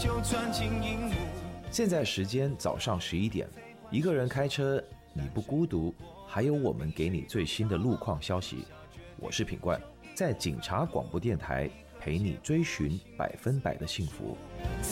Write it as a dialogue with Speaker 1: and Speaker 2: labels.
Speaker 1: 就钻进荧幕。
Speaker 2: 现在时间早上11点，一个人开车，你不孤独，还有我们给你最新的路况消息。我是品冠，在警察广播电台陪你追寻100%的幸福。